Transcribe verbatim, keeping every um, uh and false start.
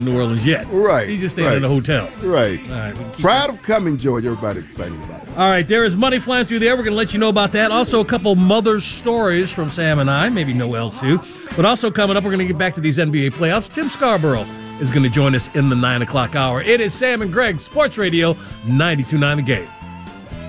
New Orleans yet. Right. He's just staying right. in a hotel. Right. All right. We'll Pride of coming, George. Everybody excited about it. All right. There is money flying through the air. We're going to let you know about that. Also, a couple mother's stories from Sam and I, maybe Noel too. But also coming up, we're going to get back to these N B A playoffs. Tim Scarborough is going to join us in the nine o'clock hour. It is Sam and Greg, Sports Radio, ninety-two point nine The Game.